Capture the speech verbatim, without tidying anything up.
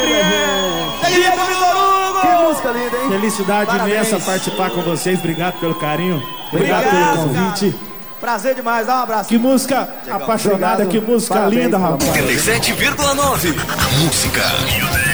Gabriel! Que música linda, hein? Felicidade Parabéns. imensa participar com vocês. Obrigado pelo carinho. Obrigado, Obrigado, pelo convite. cara. Prazer demais, dá um abraço. Que música apaixonada, Obrigado. que música Parabéns, linda, rapaz. oitenta e sete vírgula nove. Música.